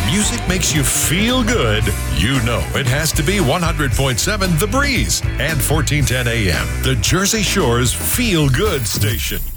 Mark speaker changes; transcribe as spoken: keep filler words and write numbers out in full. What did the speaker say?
Speaker 1: music makes you feel good, you know it has to be one hundred point seven The Breeze and fourteen ten A M, the Jersey Shore's feel good station.